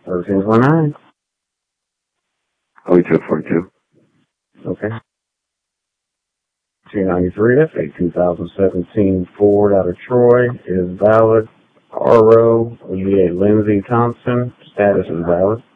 1349. 4242. Okay. 293, that's a 2017 Ford out of Troy, is valid. RO would be a Lindsay Thompson. Status is valid.